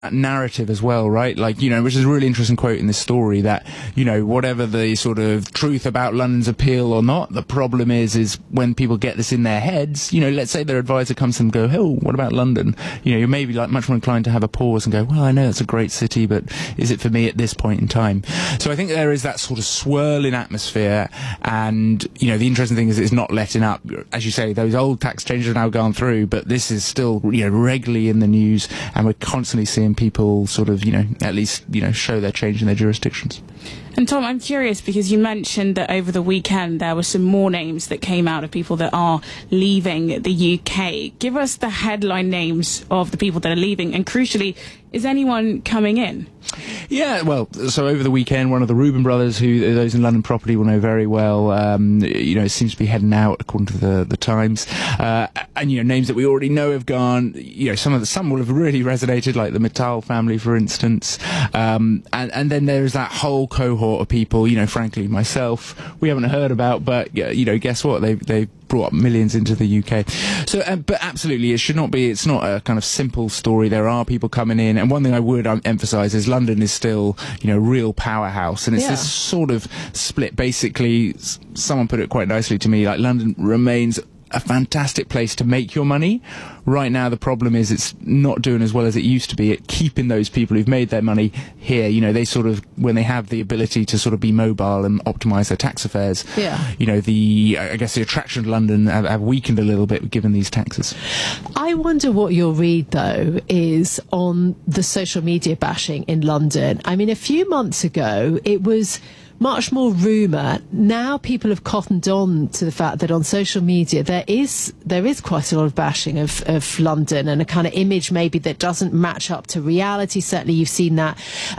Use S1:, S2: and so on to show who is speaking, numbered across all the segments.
S1: narrative as well, right? Like, you know, which is a really interesting quote in this story, that, you know, whatever the sort of truth about London's appeal or not, the problem is when people get this in their heads, you know, let's say their advisor comes to them and go, oh, what about London? You know, you're maybe like much more inclined to have a pause and go, well, I know it's a great city, but is it for me at this point in time? So I think there is that sort of swirling atmosphere, and, you know, the interesting thing is it's not letting up. As you say, those old tax changes have now gone through, but this is still, you know, regularly in the news, and we're constantly seeing people sort of, you know, at least, you know, show their change in their jurisdictions.
S2: And Tom, I'm curious, because you mentioned that over the weekend there were some more names that came out of people that are leaving the UK. Give us the headline names of the people that are leaving, and crucially, is anyone coming in?
S1: Yeah, well, so over the weekend, one of the Reuben brothers, who those in London property will know very well, you know, seems to be heading out, according to the Times. And, you know, names that we already know have gone. You know, some will have really resonated, like the Mittal family, for instance. And then there's that whole cohort of people, you know, frankly, myself, we haven't heard about, but, you know, guess what? They brought up millions into the UK. So, but absolutely, it's not a kind of simple story. There are people coming in, and one thing I would emphasise is London is still, you know, a real powerhouse, and it's this sort of split. Basically, someone put it quite nicely to me, like, London remains a fantastic place to make your money. Right now, the problem is it's not doing as well as it used to be at keeping those people who've made their money here. You know, they sort of, when they have the ability to sort of be mobile and optimise their tax affairs, you know, I guess the attraction of London have weakened a little bit given these taxes.
S3: I wonder what your read, though, is on the social media bashing in London. I mean, a few months ago, it was much more rumour. Now people have cottoned on to the fact that on social media there is quite a lot of bashing of London, and a kind of image maybe that doesn't match up to reality. Certainly you've seen that,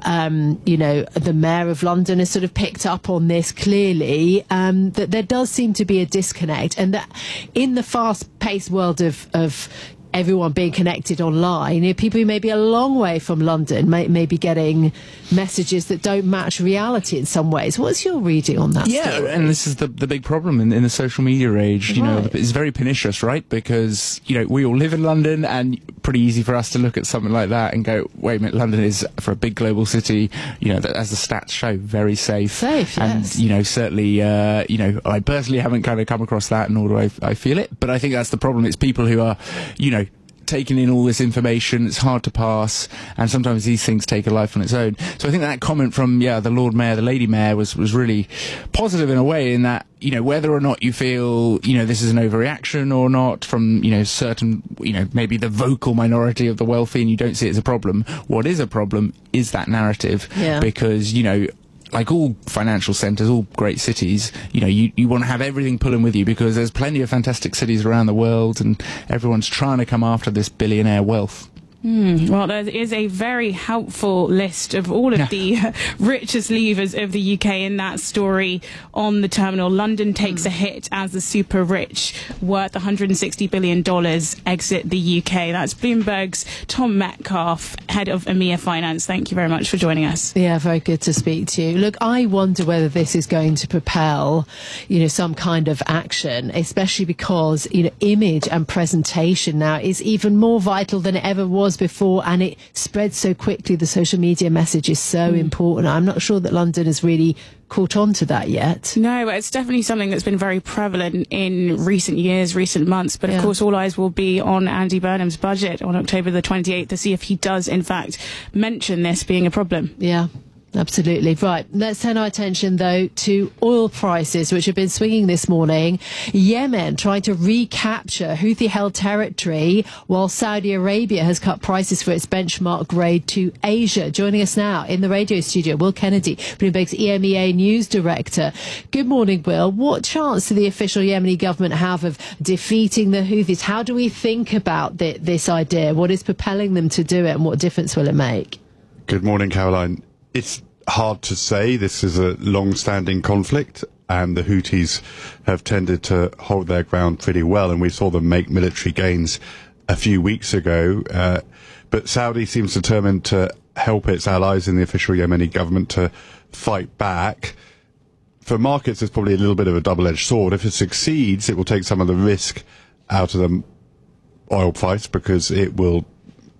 S3: you know, the Mayor of London has sort of picked up on this clearly, that there does seem to be a disconnect, and that in the fast-paced world of everyone being connected online, you know, people who may be a long way from London may be getting messages that don't match reality in some ways. What's your reading on that story?
S1: And this is the big problem in the social media age. You know, it's very pernicious, right? Because, you know, we all live in London, and pretty easy for us to look at something like that and go, wait a minute, London is, for a big global city, you know, as the stats show, very safe.
S3: Yes.
S1: And, you know, certainly, you know, I personally haven't kind of come across that, nor do I feel it. But I think that's the problem. It's people who are, you know, taking in all this information. It's hard to pass, and sometimes these things take a life on its own. So I think that comment from the Lord Mayor, the Lady Mayor, was really positive in a way, in that, you know, whether or not you feel, you know, this is an overreaction or not from, you know, certain, you know, maybe the vocal minority of the wealthy, and you don't see it as a problem. What is a problem is that narrative, because, you know, like all financial centres, all great cities, you know, you want to have everything pulling with you, because there's plenty of fantastic cities around the world, and everyone's trying to come after this billionaire wealth.
S2: Well, there is a very helpful list of all of the richest leavers of the UK in that story on the terminal. London takes a hit as the super rich, worth $160 billion, exit the UK. That's Bloomberg's Tom Metcalf, head of EMEA Finance. Thank you very much for joining us.
S3: Yeah, very good to speak to you. Look, I wonder whether this is going to propel, you know, some kind of action, especially because, you know, image and presentation now is even more vital than it ever was before, and it spreads so quickly. The social media message is so important. I'm not sure that London has really caught on to that yet.
S2: No, but it's definitely something that's been very prevalent in recent years, recent months. But of course, all eyes will be on Andy Burnham's budget on October the 28th to see if he does, in fact, mention this being a problem.
S3: Yeah. Absolutely. Right. Let's turn our attention, though, to oil prices, which have been swinging this morning. Yemen trying to recapture Houthi-held territory, while Saudi Arabia has cut prices for its benchmark grade to Asia. Joining us now in the radio studio, Will Kennedy, Bloomberg's EMEA News Director. Good morning, Will. What chance do the official Yemeni government have of defeating the Houthis? How do we think about this idea? What is propelling them to do it, and what difference will it make?
S4: Good morning, Caroline. It's hard to say. This is a long-standing conflict, and the Houthis have tended to hold their ground pretty well, and we saw them make military gains a few weeks ago. But Saudi seems determined to help its allies in the official Yemeni government to fight back. For markets, it's probably a little bit of a double-edged sword. If it succeeds, it will take some of the risk out of the oil price, because it will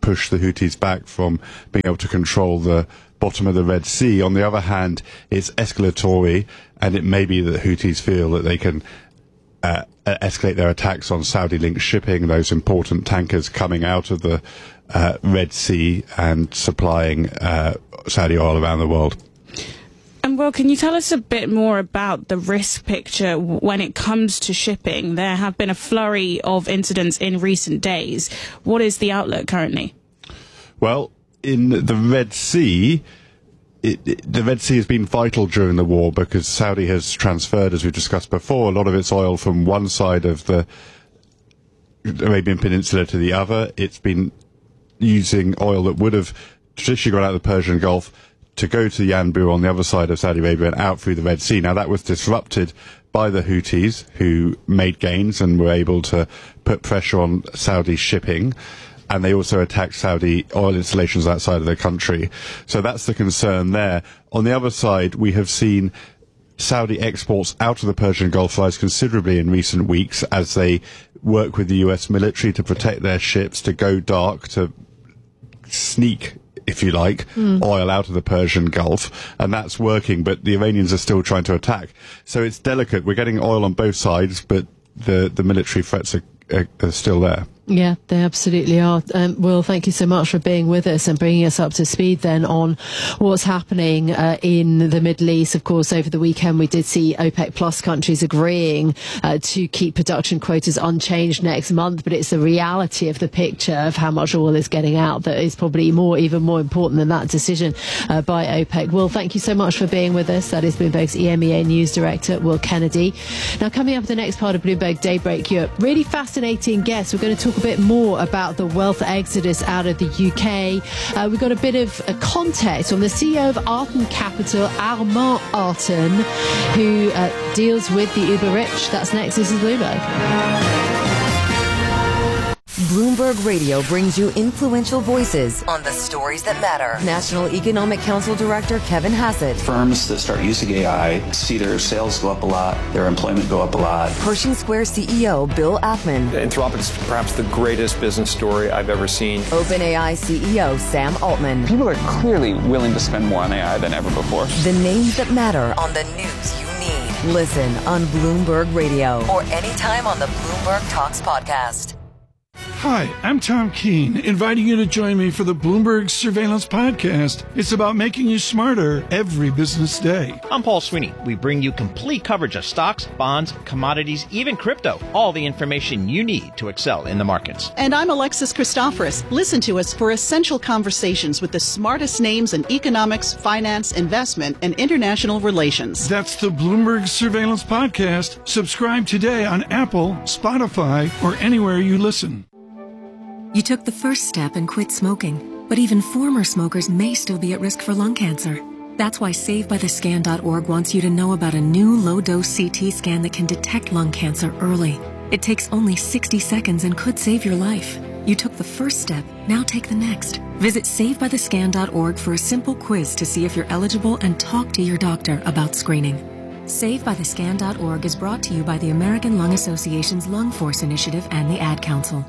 S4: push the Houthis back from being able to control the bottom of the Red Sea. On the other hand, it's escalatory, and it may be that Houthis feel that they can escalate their attacks on Saudi-linked shipping, those important tankers coming out of the Red Sea and supplying Saudi oil around the world.
S2: And Will, can you tell us a bit more about the risk picture when it comes to shipping? There have been a flurry of incidents in recent days. What is the outlook currently?
S4: Well, in the Red Sea, the Red Sea has been vital during the war because Saudi has transferred, as we've discussed before, a lot of its oil from one side of the Arabian Peninsula to the other. It's been using oil that would have traditionally gone out of the Persian Gulf to go to Yanbu on the other side of Saudi Arabia and out through the Red Sea. Now, that was disrupted by the Houthis, who made gains and were able to put pressure on Saudi shipping. And they also attacked Saudi oil installations outside of their country. So that's the concern there. On the other side, we have seen Saudi exports out of the Persian Gulf rise considerably in recent weeks as they work with the US military to protect their ships, to go dark, to sneak, if you like, oil out of the Persian Gulf, and that's working, but the Iranians are still trying to attack. So it's delicate. We're getting oil on both sides, but the military threats are still there.
S3: Yeah, they absolutely are. Will, thank you so much for being with us and bringing us up to speed then on what's happening in the Middle East. Of course, over the weekend we did see OPEC Plus countries agreeing to keep production quotas unchanged next month, but it's the reality of the picture of how much oil is getting out that is probably even more important than that decision by OPEC. Will, thank you so much for being with us. That is Bloomberg's EMEA News Director, Will Kennedy. Now, coming up in the next part of Bloomberg Daybreak Europe, really fascinating guest. We're going to talk a bit more about the wealth exodus out of the UK. We've got a bit of context on the CEO of Arten Capital, Armand Arten, who deals with the uber rich. That's next. This is Bloomberg.
S5: Bloomberg Radio brings you influential voices on the stories that matter. National Economic Council Director Kevin Hassett.
S6: Firms that start using AI see their sales go up a lot, their employment go up a lot.
S5: Pershing Square CEO Bill Ackman.
S7: Anthropic is perhaps the greatest business story I've ever seen.
S5: OpenAI CEO Sam Altman.
S8: People are clearly willing to spend more on AI than ever before.
S5: The names that matter on the news you need. Listen on Bloomberg Radio or anytime on the Bloomberg Talks podcast.
S9: Hi, I'm Tom Keene, inviting you to join me for the Bloomberg Surveillance Podcast. It's about making you smarter every business day.
S10: I'm Paul Sweeney. We bring you complete coverage of stocks, bonds, commodities, even crypto. All the information you need to excel in the markets.
S11: And I'm Alexis Christoforous. Listen to us for essential conversations with the smartest names in economics, finance, investment, and international relations.
S9: That's the Bloomberg Surveillance Podcast. Subscribe today on Apple, Spotify, or anywhere you listen.
S12: You took the first step and quit smoking, but even former smokers may still be at risk for lung cancer. That's why SaveByTheScan.org wants you to know about a new low-dose CT scan that can detect lung cancer early. It takes only 60 seconds and could save your life. You took the first step, now take the next. Visit SaveByTheScan.org for a simple quiz to see if you're eligible and talk to your doctor about screening. SaveByTheScan.org is brought to you by the American Lung Association's Lung Force Initiative and the Ad Council.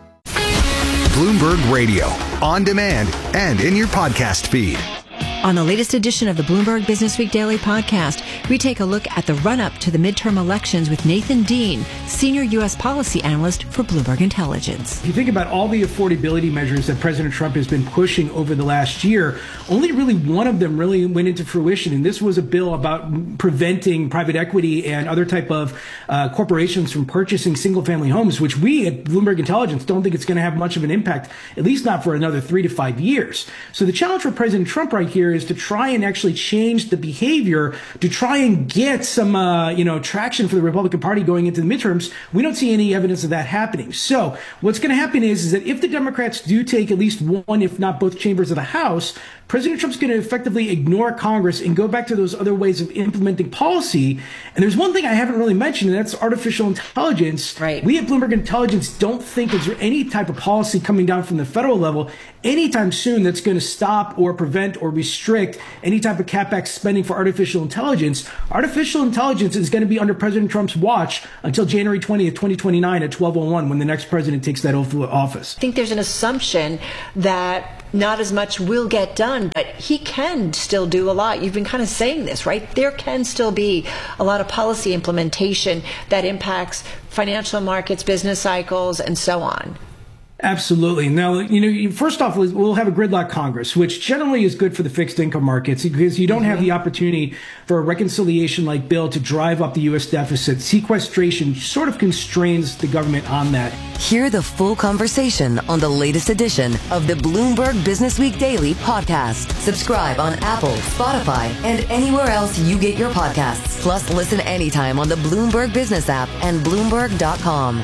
S13: Bloomberg Radio, on demand and in your podcast feed.
S14: On the latest edition of the Bloomberg Business Week Daily Podcast, we take a look at the run-up to the midterm elections with Nathan Dean, Senior U.S. Policy Analyst for Bloomberg Intelligence.
S15: If you think about all the affordability measures that President Trump has been pushing over the last year, only really one of them really went into fruition, and this was a bill about preventing private equity and other type of corporations from purchasing single-family homes, which we at Bloomberg Intelligence don't think it's going to have much of an impact, at least not for another 3 to 5 years. So the challenge for President Trump right here is to try and actually change the behavior, to try and get some, traction for the Republican Party going into the midterms. We don't see any evidence of that happening. So what's going to happen is that if the Democrats do take at least one, if not both chambers of the House, President Trump's going to effectively ignore Congress and go back to those other ways of implementing policy. And there's one thing I haven't really mentioned, and that's artificial intelligence. Right. We at Bloomberg Intelligence don't think there's any type of policy coming down from the federal level anytime soon that's going to stop or prevent or restrict restrict any type of CapEx spending for artificial intelligence is going to be under President Trump's watch until January 20th, 2029 at 12:01 when the next president takes that oath of office.
S14: I think there's an assumption that not as much will get done, but he can still do a lot. You've been kind of saying this, right? There can still be a lot of policy implementation that impacts financial markets, business cycles, and so on.
S15: Absolutely. Now, first off, we'll have a gridlock Congress, which generally is good for the fixed income markets because you don't have the opportunity for a reconciliation-like bill to drive up the U.S. deficit. Sequestration sort of constrains the government on that.
S5: Hear the full conversation on the latest edition of the Bloomberg Businessweek Daily podcast. Subscribe on Apple, Spotify, and anywhere else you get your podcasts. Plus, listen anytime on the Bloomberg Business app and Bloomberg.com.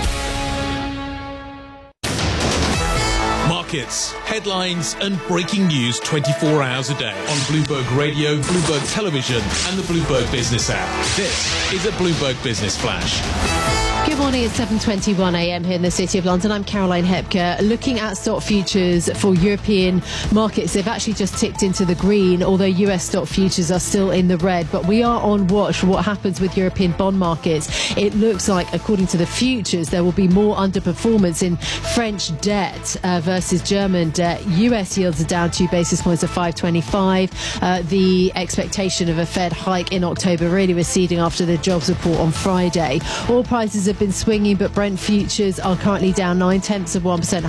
S16: Markets, headlines, and breaking news 24 hours a day on Bloomberg Radio, Bloomberg Television, and the Bloomberg Business app. This is a Bloomberg Business Flash.
S3: Good morning, it's 7:21 a.m. here in the City of London. I'm Caroline Hepker. Looking at stock futures for European markets, they've actually just ticked into the green, although US stock futures are still in the red. But we are on watch for what happens with European bond markets. It looks like, according to the futures, there will be more underperformance in French debt versus German debt. US yields are down 2 basis points at 5.25. The expectation of a Fed hike in October really receding after the jobs report on Friday. Oil prices have been swinging, but Brent futures are currently down 0.9%,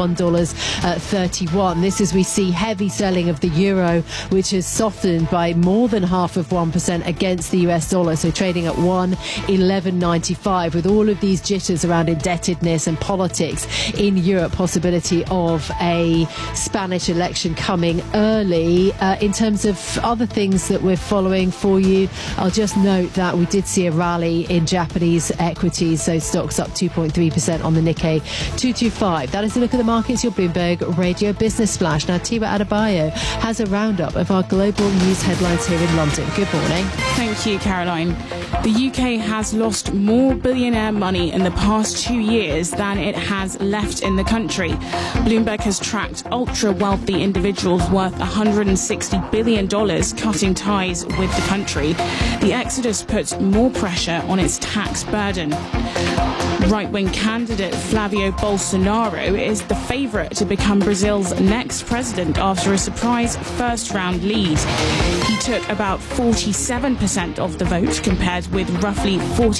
S3: $101.31. This as we see heavy selling of the euro, which has softened by more than 0.5% against the US dollar, so trading at 1.1195. With all of these jitters around indebtedness and politics in Europe, possibility of a Spanish election coming early. In terms of other things that we're following for you, I'll just note that we did see a rally in Japanese equities, so stocks up 2.3% on the Nikkei 225. That is a look at the markets, your Bloomberg Radio Business Flash. Now, Tiwa Adebayo has a roundup of our global news headlines here in London. Good morning.
S2: Thank you, Caroline. The UK has lost more billionaire money in the past 2 years than it has left in the country. Bloomberg has tracked ultra-wealthy individuals worth $160 billion cutting ties with the country. The exodus puts more pressure on its tax burden. Right-wing candidate Flavio Bolsonaro is the favourite to become Brazil's next president after a surprise first-round lead. He took about 47% of the vote, compared with roughly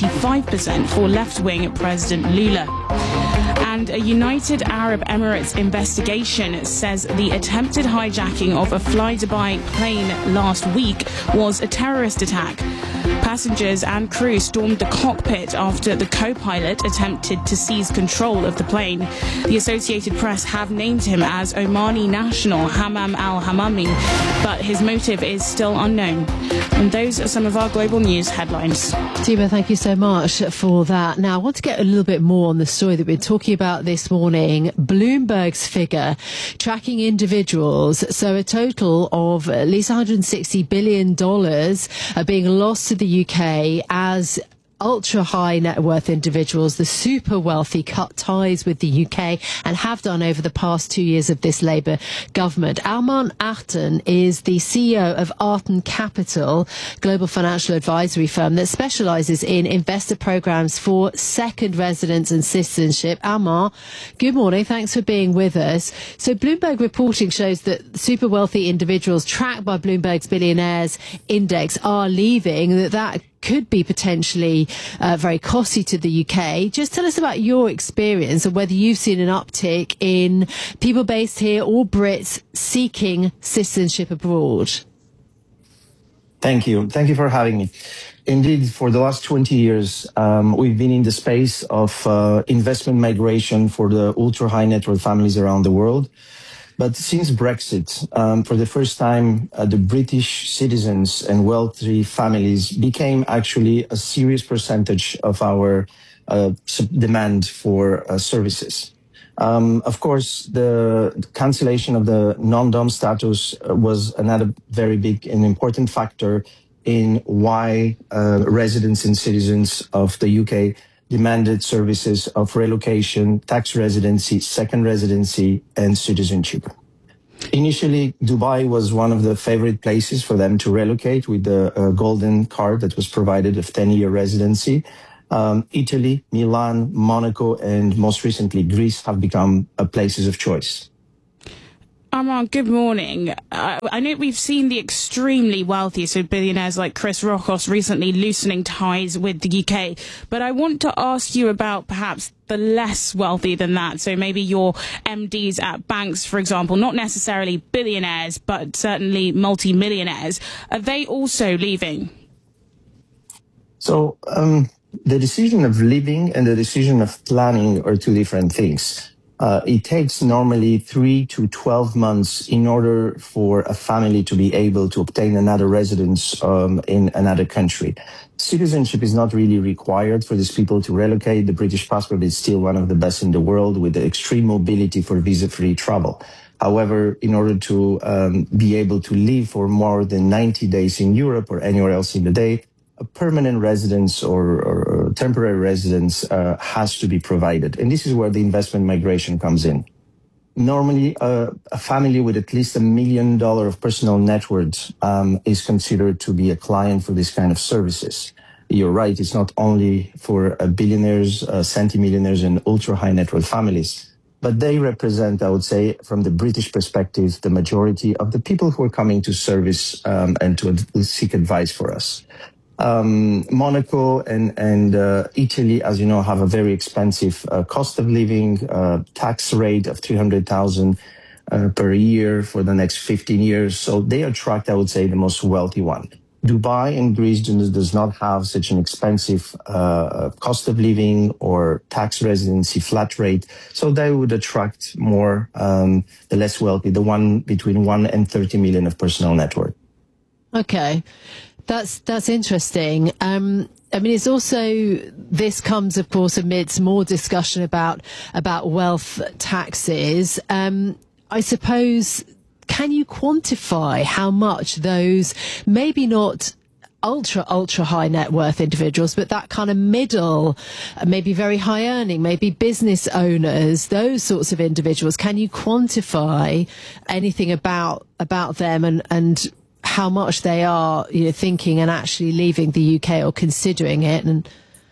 S2: 45% for left-wing President Lula. And a United Arab Emirates investigation says the attempted hijacking of a Fly-Dubai plane last week was a terrorist attack. Passengers and crew stormed the cockpit after the co-pilot attempted to seize control of the plane. The Associated Press have named him as Omani national Hammam al-Hammami, but his motive is still unknown. And those are some of our global news headlines.
S3: Tima, thank you so much for that. Now, I want to get a little bit more on the story that we're talking about this morning. Bloomberg's figure tracking individuals. So a total of at least $160 billion are being lost to the UK as ultra high net worth individuals, the super wealthy, cut ties with the UK and have done over the past 2 years of this Labour government. Alman Achton is the CEO of Arton Capital, global financial advisory firm that specialises in investor programmes for second residence and citizenship. Alman, good morning. Thanks for being with us. So Bloomberg reporting shows that super wealthy individuals tracked by Bloomberg's Billionaires Index are leaving, that could be potentially very costly to the UK. Just tell us about your experience and whether you've seen an uptick in people based here or Brits seeking citizenship abroad.
S17: Thank you. Thank you for having me. Indeed, for the last 20 years, we've been in the space of investment migration for the ultra-high net worth families around the world. But since Brexit, for the first time, the British citizens and wealthy families became actually a serious percentage of our demand for services. Of course, the cancellation of the non-dom status was another very big and important factor in why residents and citizens of the UK demanded services of relocation, tax residency, second residency, and citizenship. Initially, Dubai was one of the favorite places for them to relocate with the golden card that was provided of 10-year residency. Italy, Milan, Monaco, and most recently Greece have become places of choice.
S2: Armand, good morning. I know we've seen the extremely wealthy, so billionaires like Chris Rockos recently loosening ties with the UK, but I want to ask you about perhaps the less wealthy than that, so maybe your MDs at banks, for example, not necessarily billionaires, but certainly multi-millionaires. Are they also leaving?
S17: So the decision of leaving and the decision of planning are two different things. It takes normally 3 to 12 months in order for a family to be able to obtain another residence in another country. Citizenship is not really required for these people to relocate. The British passport is still one of the best in the world with the extreme mobility for visa-free travel. However, in order to be able to live for more than 90 days in Europe or anywhere else in the day, a permanent residence or temporary residence has to be provided. And this is where the investment migration comes in. Normally, a family with at least $1 million of personal net worth is considered to be a client for this kind of services. You're right, it's not only for billionaires, centimillionaires, and ultra-high net worth families, but they represent, I would say, from the British perspective, the majority of the people who are coming to service and to seek advice for us. Monaco and Italy, as you know, have a very expensive cost of living, tax rate of $300,000 per year for the next 15 years. So they attract, I would say, the most wealthy one. Dubai and Greece does not have such an expensive cost of living or tax residency flat rate. So they would attract more the less wealthy, the one between 1 and 30 million of personal net worth.
S3: Okay. That's interesting. I mean, it's also, this comes, of course, amidst more discussion about wealth taxes. I suppose, can you quantify how much those, maybe not ultra high net worth individuals, but that kind of middle, maybe very high earning, maybe business owners, those sorts of individuals, can you quantify anything about them and how much they are, thinking and actually leaving the UK or considering it? And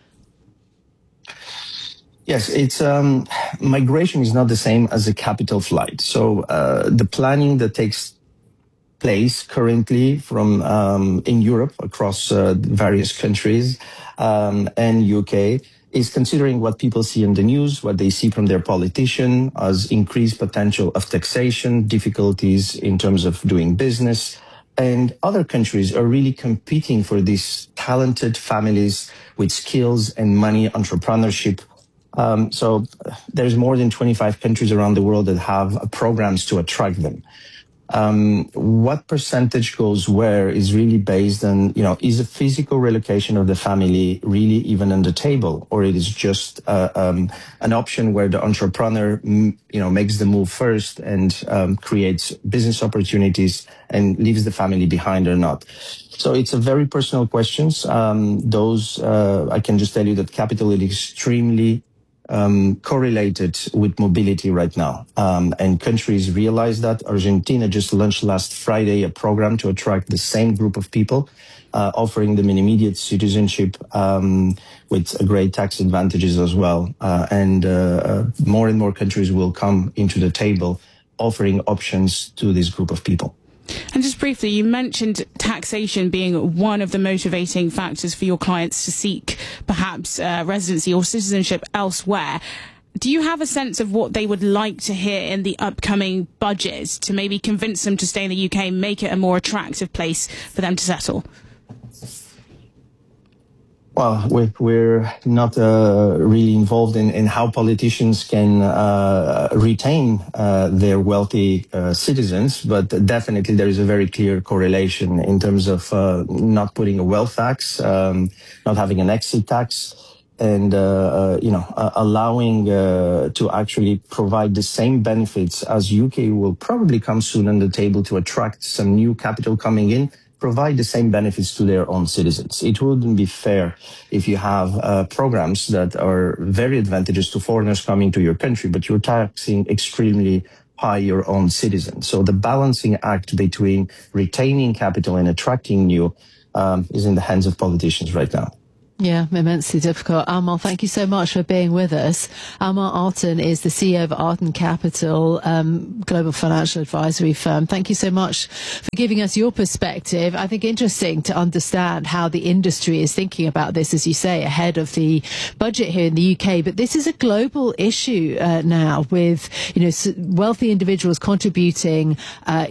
S17: yes, it's migration is not the same as a capital flight. So the planning that takes place currently from in Europe across various countries and UK is considering what people see in the news, what they see from their politician as increased potential of taxation, difficulties in terms of doing business. And other countries are really competing for these talented families with skills and money, entrepreneurship. So there's more than 25 countries around the world that have programs to attract them. What percentage goes where is really based on, is a physical relocation of the family really even on the table, or it is just an option where the entrepreneur, makes the move first and creates business opportunities and leaves the family behind or not. So it's a very personal questions. I can just tell you that capital is extremely correlated with mobility right now. And countries realize that. Argentina just launched last Friday a program to attract the same group of people, offering them an immediate citizenship with great tax advantages as well. And more and more countries will come into the table offering options to this group of people.
S2: And just briefly, you mentioned taxation being one of the motivating factors for your clients to seek perhaps residency or citizenship elsewhere. Do you have a sense of what they would like to hear in the upcoming budgets to maybe convince them to stay in the UK, make it a more attractive place for them to settle?
S17: Well, we're not really involved in how politicians can retain their wealthy citizens, but definitely there is a very clear correlation in terms of not putting a wealth tax, not having an exit tax, and allowing to actually provide the same benefits as UK will probably come soon on the table to attract some new capital coming in. Provide the same benefits to their own citizens. It wouldn't be fair if you have programs that are very advantageous to foreigners coming to your country, but you're taxing extremely occupy your own citizens. So the balancing act between retaining capital and attracting new is in the hands of politicians right now.
S3: Yeah, immensely difficult. Amar, thank you so much for being with us. Amar Artan is the CEO of Artan Capital, global financial advisory firm. Thank you so much for giving us your perspective. I think interesting to understand how the industry is thinking about this, as you say, ahead of the budget here in the UK. But this is a global issue now, with wealthy individuals contributing, a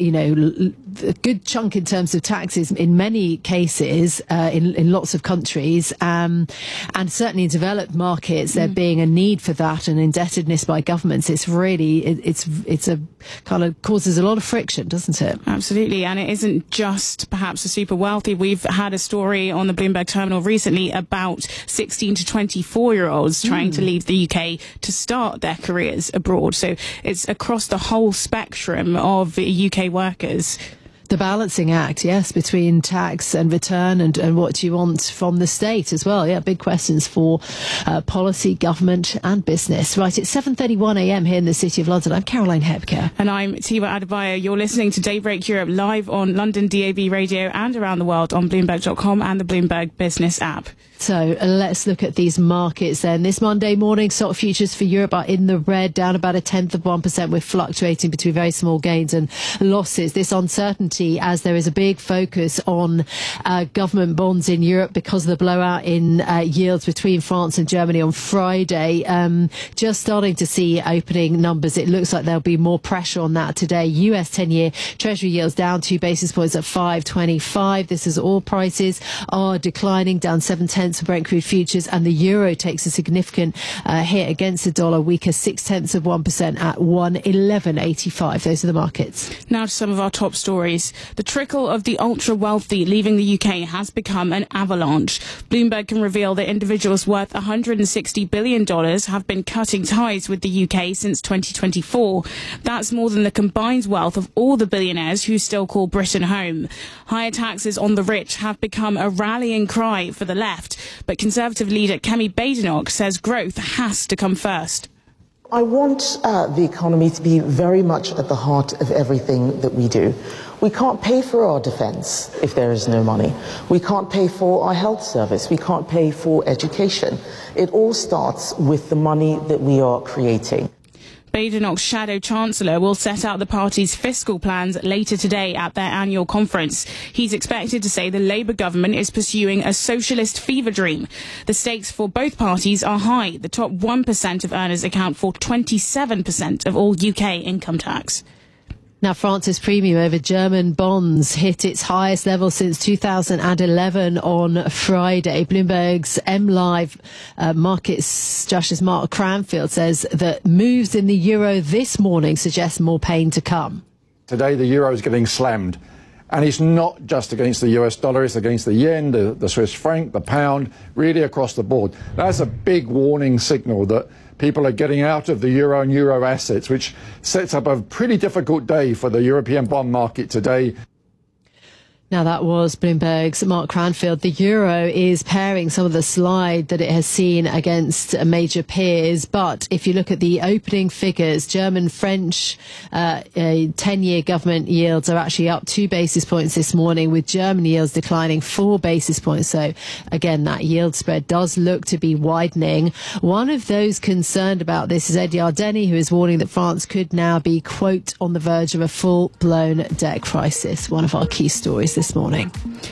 S3: good chunk in terms of taxes in many cases in lots of countries. And certainly in developed markets, there being a need for that and indebtedness by governments. It's really, it's a kind of causes a lot of friction, doesn't it?
S2: Absolutely. And it isn't just perhaps the super wealthy. We've had a story on the Bloomberg terminal recently about 16 to 24-year-olds trying to leave the UK to start their careers abroad. So it's across the whole spectrum of UK workers.
S3: The balancing act, yes, between tax and return and what you want from the state as well. Yeah, big questions for policy, government and business. Right, it's 7:31 a.m. here in the City of London. I'm Caroline Hepker.
S2: And I'm Tiwa Adebayo. You're listening to Daybreak Europe live on London DAB radio and around the world on Bloomberg.com and the Bloomberg Business app.
S3: So let's look at these markets then. This Monday morning, stock futures for Europe are in the red, down about 0.1%. We're fluctuating between very small gains and losses. This uncertainty, as there is a big focus on government bonds in Europe because of the blowout in yields between France and Germany on Friday. Just starting to see opening numbers. It looks like there'll be more pressure on that today. US 10-year Treasury yields down 2 basis points at 5.25. This is oil prices are declining, down 0.7 for Brent crude futures, and the euro takes a significant hit against the dollar, weaker 0.6% at 1.1185. Those are the markets.
S2: Now to some of our top stories. The trickle of the ultra-wealthy leaving the UK has become an avalanche. Bloomberg can reveal that individuals worth $160 billion have been cutting ties with the UK since 2024. That's more than the combined wealth of all the billionaires who still call Britain home. Higher taxes on the rich have become a rallying cry for the left. But Conservative leader Kemi Badenoch says growth has to come first.
S18: I want the economy to be very much at the heart of everything that we do. We can't pay for our defence if there is no money. We can't pay for our health service. We can't pay for education. It all starts with the money that we are creating.
S2: Badenoch's shadow chancellor will set out the party's fiscal plans later today at their annual conference. He's expected to say the Labour government is pursuing a socialist fever dream. The stakes for both parties are high. The top 1% of earners account for 27% of all UK income tax.
S3: Now, France's premium over German bonds hit its highest level since 2011 on Friday. Bloomberg's MLive market strategist Mark Cranfield says that moves in the euro this morning suggest more pain to come.
S19: Today, the euro is getting slammed. And it's not just against the US dollar, it's against the yen, the Swiss franc, the pound, really across the board. That's a big warning signal that people are getting out of the euro and euro assets, which sets up a pretty difficult day for the European bond market today.
S3: Now, that was Bloomberg's Mark Cranfield. The euro is paring some of the slide that it has seen against major peers. But if you look at the opening figures, German, French 10-year government yields are actually up 2 basis points this morning, with German yields declining 4 basis points. So, again, that yield spread does look to be widening. One of those concerned about this is Ed Yardeni, who is warning that France could now be, quote, on the verge of a full-blown debt crisis. One of our key stories this morning.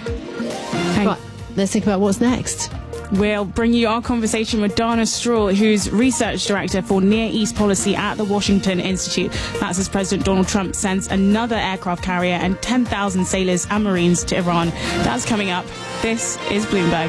S3: Right, let's think about what's next.
S2: We'll bring you our conversation with Dana Strahl, who's Research Director for Near East Policy at the Washington Institute. That's as President Donald Trump sends another aircraft carrier and 10,000 sailors and Marines to Iran. That's coming up. This is Bloomberg.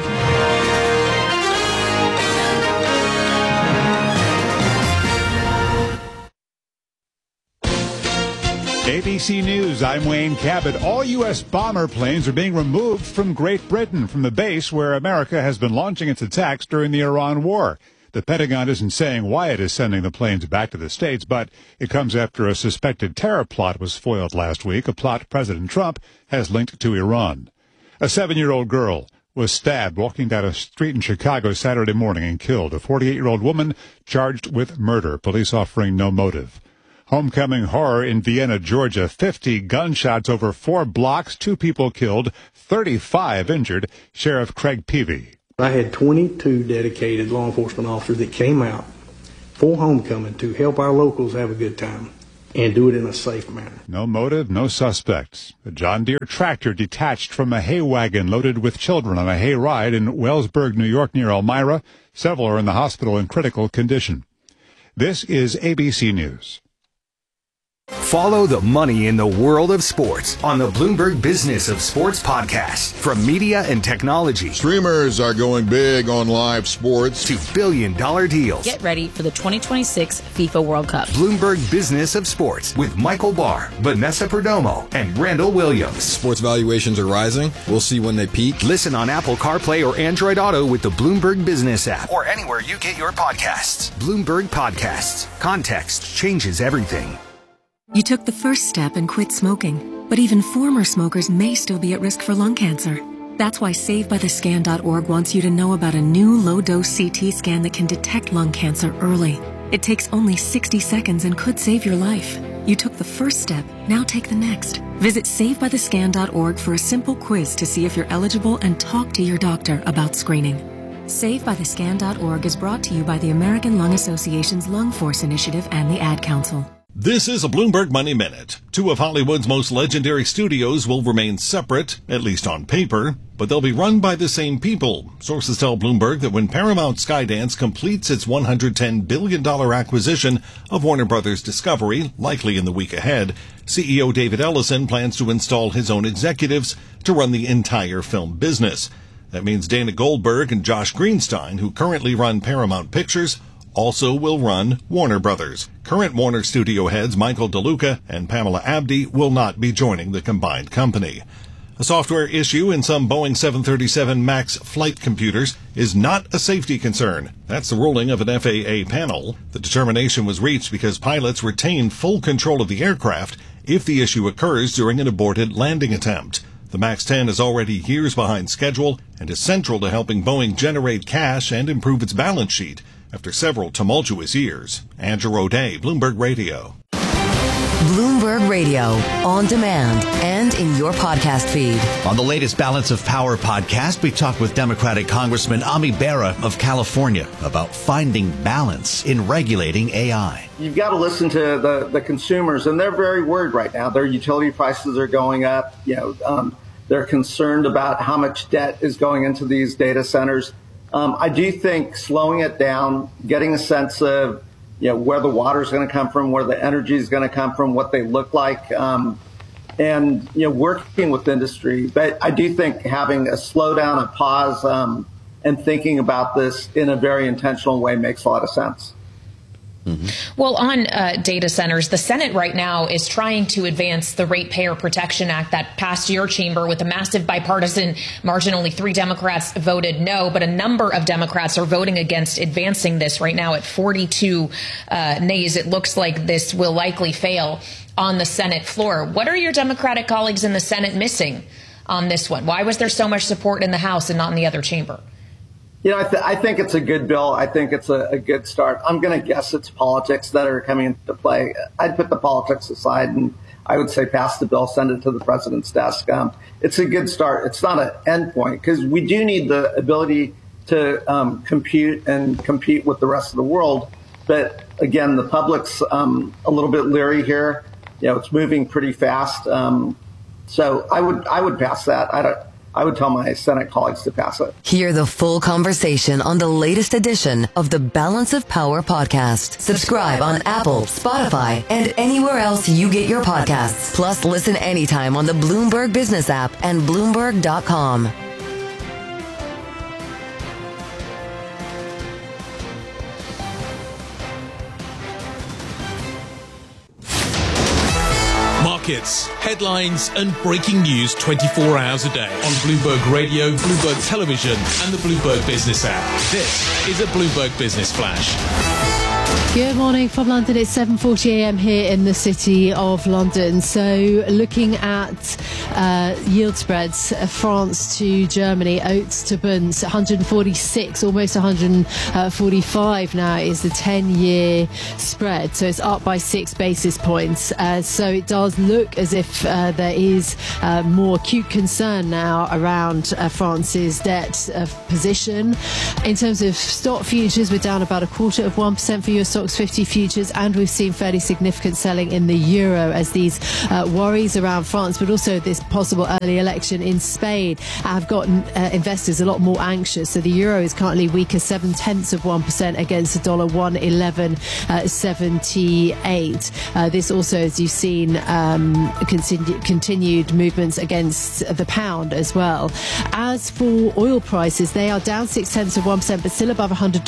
S20: ABC News, I'm Wayne Cabot. All U.S. bomber planes are being removed from Great Britain, from the base where America has been launching its attacks during the Iran war. The Pentagon isn't saying why it is sending the planes back to the States, but it comes after a suspected terror plot was foiled last week, a plot President Trump has linked to Iran. A 7-year-old girl was stabbed walking down a street in Chicago Saturday morning and killed. A 48-year-old woman charged with murder, police offering no motive. Homecoming horror in Vienna, Georgia. 50 gunshots over 4 blocks, 2 people killed, 35 injured. Sheriff Craig Peavy.
S21: I had 22 dedicated law enforcement officers that came out for homecoming to help our locals have a good time and do it in a safe manner.
S20: No motive, no suspects. A John Deere tractor detached from a hay wagon loaded with children on a hay ride in Wellsburg, New York, near Elmira. Several are in the hospital in critical condition. This is ABC News.
S13: Follow the money in the world of sports on the Bloomberg Business of Sports podcast. From media and technology.
S22: Streamers are going big on live sports.
S13: To billion-dollar deals.
S23: Get ready for the 2026 FIFA World Cup.
S13: Bloomberg Business of Sports with Michael Barr, Vanessa Perdomo, and Randall Williams.
S22: Sports valuations are rising. We'll see when they peak.
S13: Listen on Apple CarPlay or Android Auto with the Bloomberg Business app. Or anywhere you get your podcasts. Bloomberg Podcasts. Context changes everything.
S12: You took the first step and quit smoking, but even former smokers may still be at risk for lung cancer. That's why SaveByTheScan.org wants you to know about a new low-dose CT scan that can detect lung cancer early. It takes only 60 seconds and could save your life. You took the first step, now take the next. Visit SaveByTheScan.org for a simple quiz to see if you're eligible and talk to your doctor about screening. SaveByTheScan.org is brought to you by the American Lung Association's Lung Force Initiative and the Ad Council.
S16: This is a Bloomberg Money Minute. 2 of Hollywood's most legendary studios will remain separate, at least on paper, but they'll be run by the same people. Sources tell Bloomberg that when Paramount Skydance completes its $110 billion acquisition of Warner Brothers Discovery, likely in the week ahead, CEO David Ellison plans to install his own executives to run the entire film business. That means Dana Goldberg and Josh Greenstein, who currently run Paramount Pictures, also will run Warner Brothers. Current Warner studio heads Michael DeLuca and Pamela Abdi will not be joining the combined company. A software issue in some Boeing 737 MAX flight computers is not a safety concern. That's the ruling of an FAA panel. The determination was reached because pilots retain full control of the aircraft if the issue occurs during an aborted landing attempt. The MAX 10 is already years behind schedule and is central to helping Boeing generate cash and improve its balance sheet after several tumultuous years. Andrew O'Day, Bloomberg Radio.
S5: Bloomberg Radio, on demand and in your podcast feed.
S24: On the latest Balance of Power podcast, we talked with Democratic Congressman Ami Bera of California about finding balance in regulating AI.
S25: You've got to listen to the consumers, and they're very worried right now. Their utility prices are going up. They're concerned about how much debt is going into these data centers. I do think slowing it down, getting a sense of where the water is going to come from, where the energy is going to come from, what they look like, and working with industry. But I do think having a slowdown, a pause, and thinking about this in a very intentional way makes a lot of sense.
S26: Well, on data centers, the Senate right now is trying to advance the Ratepayer Protection Act that passed your chamber with a massive bipartisan margin. Only 3 Democrats voted no, but a number of Democrats are voting against advancing this right now at 42 nays. It looks like this will likely fail on the Senate floor. What are your Democratic colleagues in the Senate missing on this one? Why was there so much support in the House and not in the other chamber?
S25: I think it's a good bill. I think it's a good start. I'm going to guess it's politics that are coming into play. I'd put the politics aside, and I would say pass the bill, send it to the president's desk. It's a good start. It's not an end point because we do need the ability to compete with the rest of the world. But again, the public's a little bit leery here. It's moving pretty fast. So I would pass that. I would tell my Senate colleagues to pass it.
S5: Hear the full conversation on the latest edition of the Balance of Power podcast. Subscribe on Apple, Spotify, and anywhere else you get your podcasts. Plus, listen anytime on the Bloomberg Business app and Bloomberg.com.
S16: Markets, headlines, and breaking news 24 hours a day on Bloomberg Radio, Bloomberg Television, and the Bloomberg Business app. This is a Bloomberg Business Flash.
S3: Good morning from London. It's 7:40 a.m. here in the city of London. So looking at yield spreads, France to Germany, oats to bunds, 146, almost 145 now is the 10-year spread. So it's up by 6 basis points. So it does look as if there is more acute concern now around France's debt position. In terms of stock futures, we're down about 0.25% for US stocks 50 futures, and we've seen fairly significant selling in the euro as these worries around France, but also this possible early election in Spain, have gotten investors a lot more anxious. So the euro is currently weaker 0.7% against the dollar, 1.1178. This also, as you've seen, continued movements against the pound as well. As for oil prices, they are down 0.6%, but still above $100,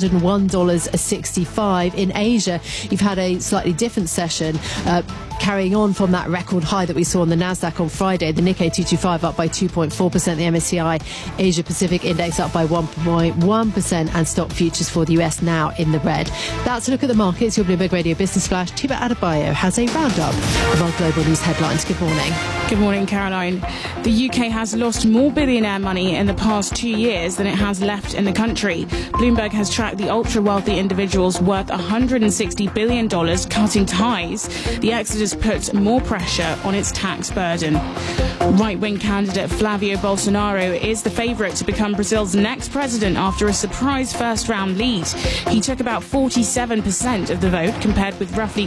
S3: $101.65. In Asia, you've had a slightly different session, carrying on from that record high that we saw on the Nasdaq on Friday. The Nikkei 225 up by 2.4%, the MSCI Asia Pacific Index up by 1.1%, and stock futures for the US now in the red. That's a look at the markets. Your Bloomberg Radio Business Flash. Tiba Adebayo has a roundup of our global news headlines. Good morning.
S2: Good morning, Caroline. The UK has lost more billionaire money in the past 2 years than it has left in the country. Bloomberg has tracked the ultra-wealthy individuals worth $160 billion cutting ties. The exodus puts more pressure on its tax burden. Right-wing candidate Flavio Bolsonaro is the favourite to become Brazil's next president after a surprise first-round lead. He took about 47% of the vote, compared with roughly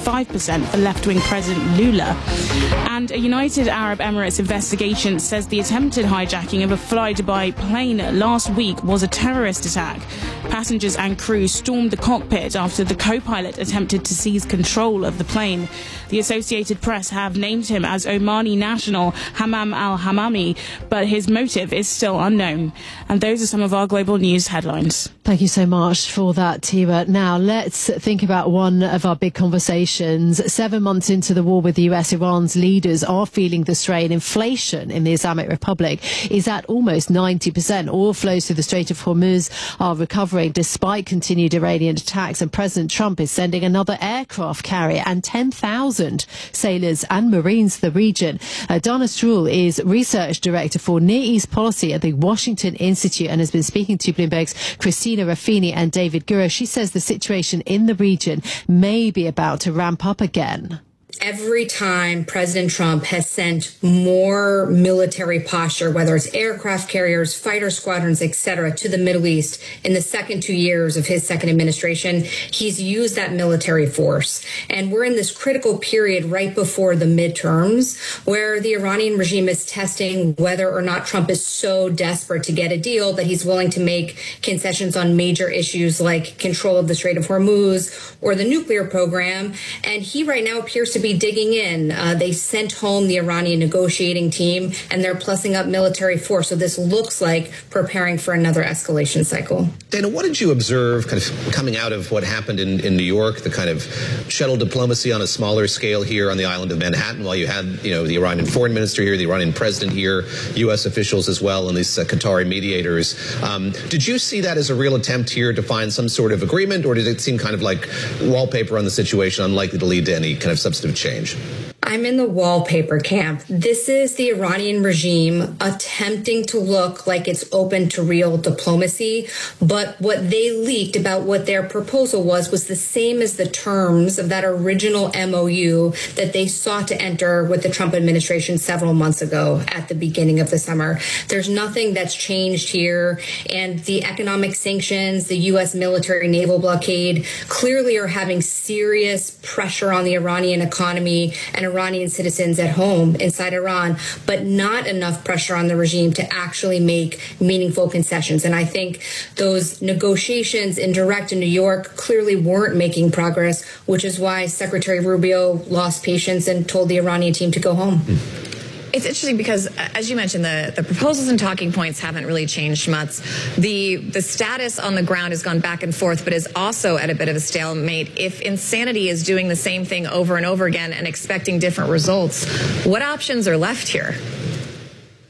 S2: 45% for left-wing President Lula. And a United Arab Emirates investigation says the attempted hijacking of a Fly-Dubai plane last week was a terrorist attack. Passengers and crew stormed the cockpit after the co-pilot attempted to seize control of the plane. The Associated Press have named him as Omani national Hammam al-Hammami, but his motive is still unknown. And those are some of our global news headlines.
S3: Thank you so much for that, Tiba. Now, let's think about one of our big conversations. 7 months into the war with the US, Iran's leaders are feeling the strain. Inflation in the Islamic Republic is at almost 90%. Oil flows through the Strait of Hormuz are recovering despite continued Iranian attacks, and President Trump is sending another aircraft carrier and 10,000 sailors and Marines to the region. Dana Stroul is Research Director for Near East Policy at the Washington Institute and has been speaking to Bloomberg's Christina Raffini and David Gura. She says the situation in the region may be about to ramp up again.
S1: Every time President Trump has sent more military posture, whether it's aircraft carriers, fighter squadrons, etc., to the Middle East in the second 2 years of his second administration, he's used that military force. And we're in this critical period right before the midterms where the Iranian regime is testing whether or not Trump is so desperate to get a deal that he's willing to make concessions on major issues like control of the Strait of Hormuz or the nuclear program. And he right now appears to be digging in. They sent home the Iranian negotiating team, and they're plussing up military force. So this looks like preparing for another escalation cycle.
S4: Dana, what did you observe kind of coming out of what happened in New York, the kind of shuttle diplomacy on a smaller scale here on the island of Manhattan, while you had, the Iranian foreign minister here, the Iranian president here, U.S. officials as well, and these Qatari mediators. Did you see that as a real attempt here to find some sort of agreement, or did it seem kind of like wallpaper on the situation, unlikely to lead to any kind of substantive change?
S1: I'm in the wallpaper camp. This is the Iranian regime attempting to look like it's open to real diplomacy, but what they leaked about what their proposal was the same as the terms of that original MOU that they sought to enter with the Trump administration several months ago at the beginning of the summer. There's nothing that's changed here, and the economic sanctions, the U.S. military naval blockade clearly are having serious pressure on the Iranian economy and Iranian citizens at home inside Iran, but not enough pressure on the regime to actually make meaningful concessions. And I think those negotiations in direct in New York clearly weren't making progress, which is why Secretary Rubio lost patience and told the Iranian team to go home.
S6: It's interesting because, as you mentioned, the proposals and talking points haven't really changed much. The status on the ground has gone back and forth, but is also at a bit of a stalemate. If insanity is doing the same thing over and over again and expecting different results, what options are left here?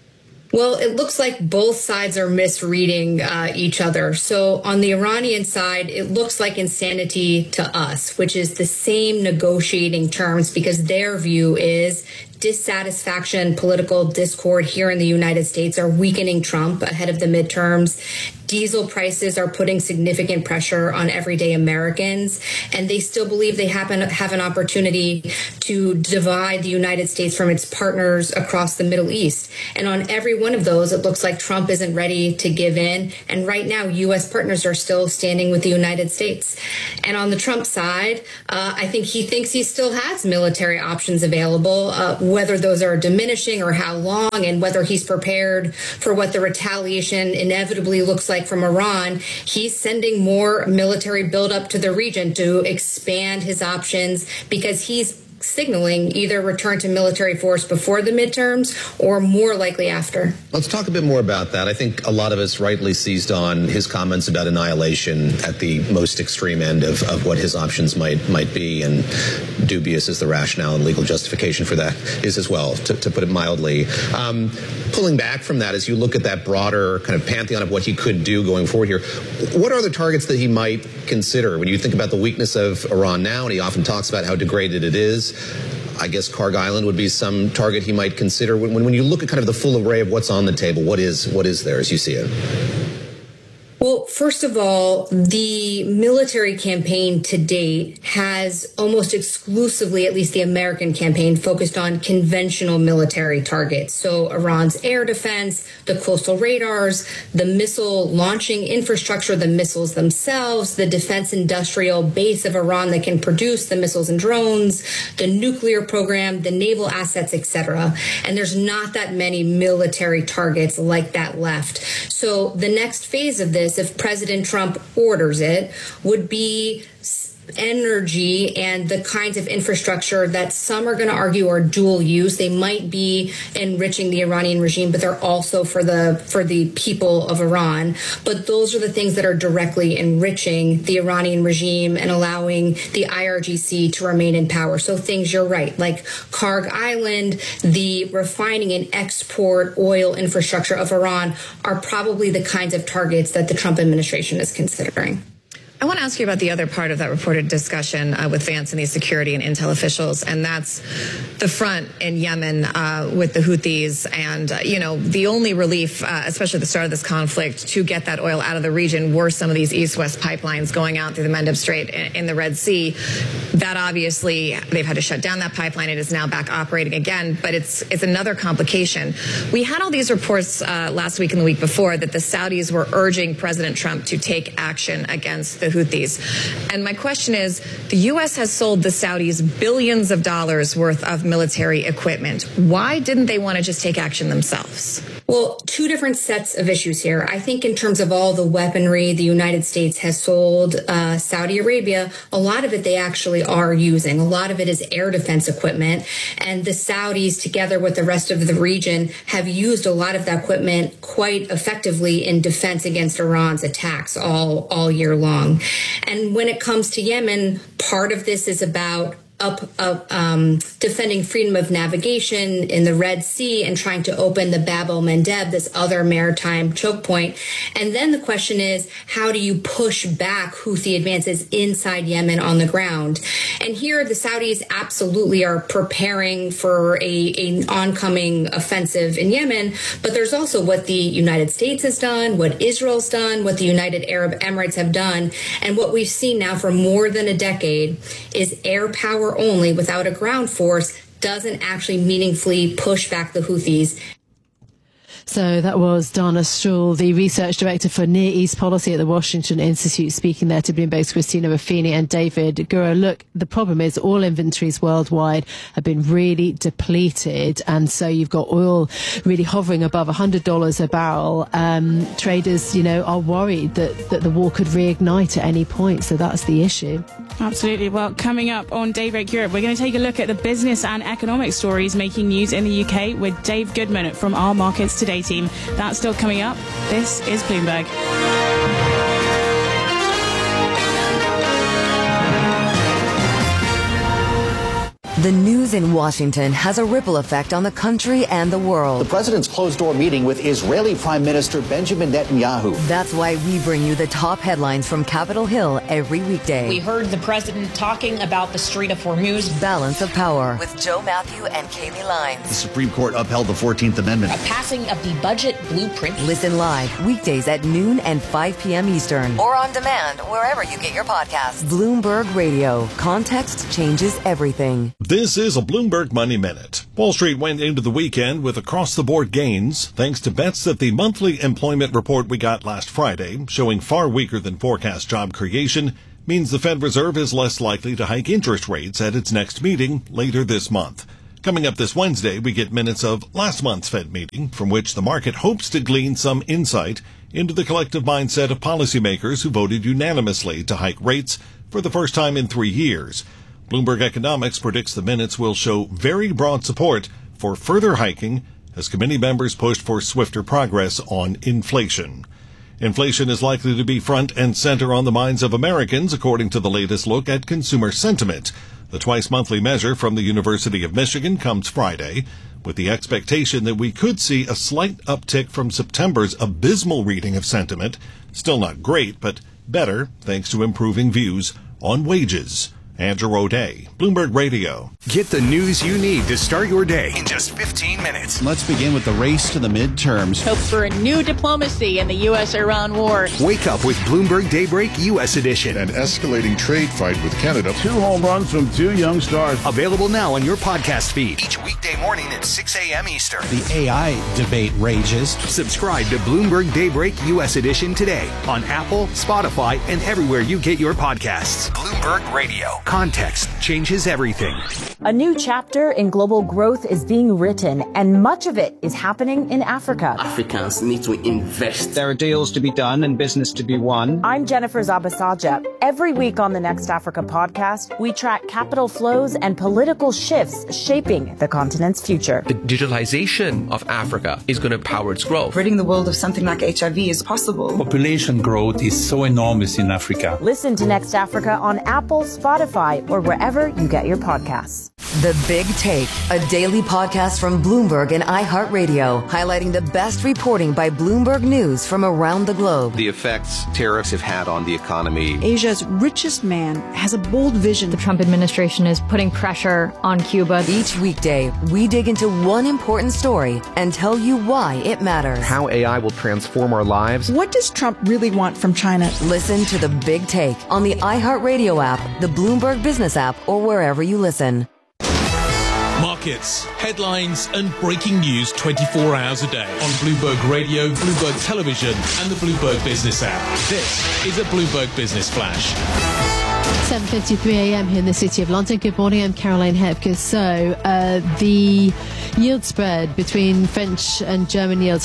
S1: Well, it looks like both sides are misreading each other. So on the Iranian side, it looks like insanity to us, which is the same negotiating terms, because their view is dissatisfaction, political discord here in the United States are weakening Trump ahead of the midterms. Diesel prices are putting significant pressure on everyday Americans, and they still believe they have an opportunity to divide the United States from its partners across the Middle East. And on every one of those, it looks like Trump isn't ready to give in. And right now, U.S. partners are still standing with the United States. And on the Trump side, I think he thinks he still has military options available, whether those are diminishing or how long, and whether he's prepared for what the retaliation inevitably looks like from Iran. He's sending more military buildup to the region to expand his options, because he's signaling either return to military force before the midterms or more likely after.
S4: Let's talk a bit more about that. I think a lot of us rightly seized on his comments about annihilation at the most extreme end of what his options might be, and dubious as the rationale and legal justification for that is as well, to put it mildly. Pulling back from that, as you look at that broader kind of pantheon of what he could do going forward here, what are the targets that he might consider? When you think about the weakness of Iran now, and he often talks about how degraded it is, I guess Karg Island would be some target he might consider. When you look at kind of the full array of what's on the table, what is there as you see it?
S1: Well, first of all, the military campaign to date has almost exclusively, at least the American campaign, focused on conventional military targets. So Iran's air defense, the coastal radars, the missile launching infrastructure, the missiles themselves, the defense industrial base of Iran that can produce the missiles and drones, the nuclear program, the naval assets, etc. And there's not that many military targets like that left. So the next phase of this, if President Trump orders it, would be energy and the kinds of infrastructure that some are going to argue are dual use. They might be enriching the Iranian regime, but they're also for the people of Iran. But those are the things that are directly enriching the Iranian regime and allowing the IRGC to remain in power. So things, you're right, like Karg Island, the refining and export oil infrastructure of Iran are probably the kinds of targets that the Trump administration is considering.
S6: I want to ask you about the other part of that reported discussion with Vance and these security and intel officials, and that's the front in Yemen with the Houthis. And, the only relief, especially at the start of this conflict, to get that oil out of the region were some of these east-west pipelines going out through the Mendeb Strait in the Red Sea. That obviously, they've had to shut down that pipeline. It is now back operating again, but it's another complication. We had all these reports last week and the week before that the Saudis were urging President Trump to take action against the Houthis. And my question is, the U.S. has sold the Saudis billions of dollars worth of military equipment. Why didn't they want to just take action themselves?
S1: Well, two different sets of issues here. I think in terms of all the weaponry the United States has sold Saudi Arabia, a lot of it they actually are using. A lot of it is air defense equipment. And the Saudis, together with the rest of the region, have used a lot of that equipment quite effectively in defense against Iran's attacks all year long. And when it comes to Yemen, part of this is about defending freedom of navigation in the Red Sea and trying to open the Bab el-Mandeb, this other maritime choke point. And then the question is, how do you push back Houthi advances inside Yemen on the ground? And here the Saudis absolutely are preparing for an oncoming offensive in Yemen, but there's also what the United States has done, what Israel's done, what the United Arab Emirates have done. And what we've seen now for more than a decade is air power only without a ground force doesn't actually meaningfully push back the Houthis.
S3: So that was Dana Stroul, the research director for Near East Policy at the Washington Institute, speaking there to Bloomberg's Christina Ruffini and David Gura. Look, the problem is oil inventories worldwide have been really depleted, and so you've got oil really hovering above $100 a barrel. Traders, are worried that the war could reignite at any point, so that's the issue.
S2: Absolutely. Well, coming up on Daybreak Europe, we're going to take a look at the business and economic stories making news in the UK with Dave Goodman from our Markets Today team. That's still coming up. This is Bloomberg.
S5: The news in Washington has a ripple effect on the country and the world.
S7: The president's closed-door meeting with Israeli Prime Minister Benjamin Netanyahu.
S5: That's why we bring you the top headlines from Capitol Hill every weekday.
S26: We heard the president talking about the Strait of Hormuz.
S5: Balance of Power with Joe Matthew and Kaylee Lyons.
S24: The Supreme Court upheld the 14th Amendment.
S26: A passing of the budget blueprint.
S5: Listen live weekdays at noon and 5 p.m. Eastern. Or on demand wherever you get your podcasts. Bloomberg Radio. Context changes everything.
S16: This is a Bloomberg Money Minute. Wall Street went into the weekend with across-the-board gains, thanks to bets that the monthly employment report we got last Friday, showing far weaker than forecast job creation, means the Fed Reserve is less likely to hike interest rates at its next meeting later this month. Coming up this Wednesday, we get minutes of last month's Fed meeting, from which the market hopes to glean some insight into the collective mindset of policymakers who voted unanimously to hike rates for the first time in 3 years. Bloomberg Economics predicts the minutes will show very broad support for further hiking as committee members pushed for swifter progress on inflation. Inflation is likely to be front and center on the minds of Americans, according to the latest look at consumer sentiment. The twice-monthly measure from the University of Michigan comes Friday, with the expectation that we could see a slight uptick from September's abysmal reading of sentiment. Still not great, but better thanks to improving views on wages. Andrew O'Day, Bloomberg Radio.
S13: Get the news you need to start your day in just 15 minutes.
S8: Let's begin with the race to the midterms.
S9: Hope for a new diplomacy in the U.S.-Iran war.
S13: Wake up with Bloomberg Daybreak U.S. Edition.
S22: An escalating trade fight with Canada.
S10: 2 home runs from 2 young stars.
S13: Available now on your podcast feed. Each weekday morning at 6 a.m. Eastern.
S8: The AI debate rages.
S13: Subscribe to Bloomberg Daybreak U.S. Edition today on Apple, Spotify, and everywhere you get your podcasts. Bloomberg Radio. Context changes everything.
S11: A new chapter in global growth is being written, and much of it is happening in Africa.
S14: Africans need to invest.
S27: There are deals to be done and business to be won.
S11: I'm Jennifer Zabasaja. Every week on the Next Africa podcast, we track capital flows and political shifts shaping the continent's future.
S28: The digitalization of Africa is going to power its growth.
S29: Ridding the world of something like HIV is possible.
S30: Population growth is so enormous in Africa.
S11: Listen to Next Africa on Apple, Spotify, or wherever you get your podcasts.
S5: The Big Take, a daily podcast from Bloomberg and iHeartRadio, highlighting the best reporting by Bloomberg News from around the globe.
S31: The effects tariffs have had on the economy.
S32: Asia's richest man has a bold vision.
S33: The Trump administration is putting pressure on Cuba.
S5: Each weekday, we dig into one important story and tell you why it matters.
S31: How AI will transform our lives.
S32: What does Trump really want from China?
S5: Listen to The Big Take on the iHeartRadio app, the Bloomberg Business app, or wherever you listen.
S34: Markets, headlines, and breaking news 24 hours a day on Bloomberg Radio, Bloomberg Television, and the Bloomberg Business app. This is a Bloomberg Business Flash.
S3: 7:53 a.m. here in the City of London. Good morning, I'm Caroline Hepker. So the yield spread between French and German yields,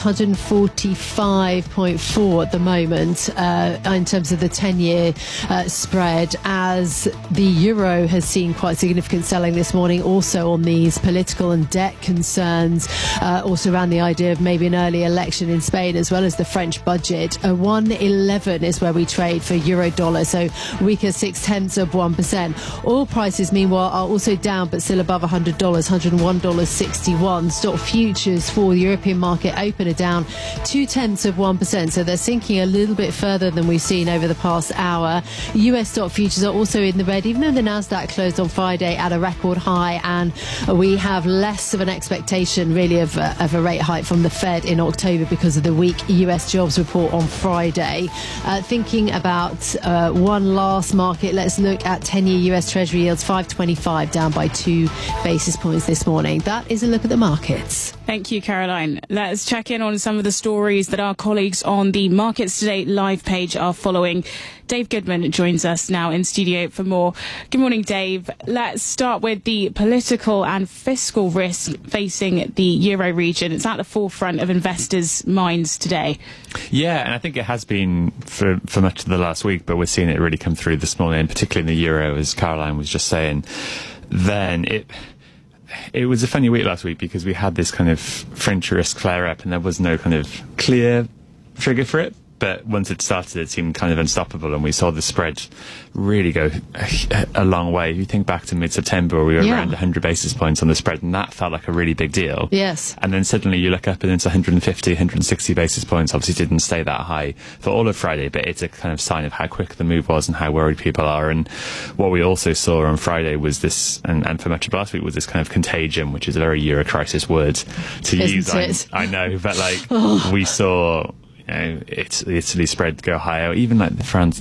S3: 145.4 at the moment in terms of the 10-year spread, as the euro has seen quite significant selling this morning, also on these political and debt concerns, also around the idea of maybe an early election in Spain, as well as the French budget. 1.11 is where we trade for euro dollar, so weaker 0.6%. Oil prices, meanwhile, are also down, but still above $100, $101.61. Stock futures for the European market open are down 0.2%, so they're sinking a little bit further than we've seen over the past hour. US stock futures are also in the red, even though the Nasdaq closed on Friday at a record high, and we have less of an expectation, really, of a rate hike from the Fed in October because of the weak US jobs report on Friday. Thinking about one last market, let's look at 10-year US Treasury yields, 5.25, down by 2 basis points this morning. That is a look at the markets.
S2: Thank you, Caroline. Let's check in on some of the stories that our colleagues on the Markets Today live page are following. Dave Goodman joins us now in studio for more. Good morning, Dave. Let's start with the political and fiscal risk facing the Euro region. It's at the forefront of investors' minds today.
S35: Yeah, and I think it has been for much of the last week, but we're seeing it really come through this morning, particularly in the Euro, as Caroline was just saying. Then it was a funny week last week because we had this kind of French risk flare-up and there was no kind of clear trigger for it. But once it started, it seemed kind of unstoppable, and we saw the spread really go a long way. If you think back to mid-September, where we were around 100 basis points on the spread, and that felt like a really big deal.
S3: Yes.
S35: And then suddenly you look up and it's 150, 160 basis points. Obviously didn't stay that high for all of Friday, but it's a kind of sign of how quick the move was and how worried people are. And what we also saw on Friday was this, and for much of last week, was this kind of contagion, which is a very Euro crisis word to use. I know, but like we saw... Italy spread go higher, even like